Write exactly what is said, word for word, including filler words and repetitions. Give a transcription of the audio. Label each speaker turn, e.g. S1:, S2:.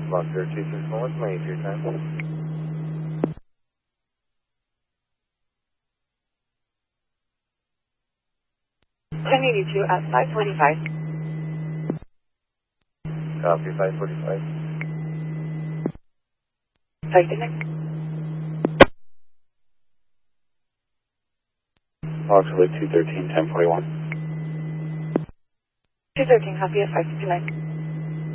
S1: Foxtrot two six one, what's my entry time?
S2: ten eighty-two at five forty-five.
S1: Copy, five forty-five.
S2: Flight connect.
S1: Foxtrot two thirteen, ten forty-one.
S2: two thirteen, copy at five fifty-nine.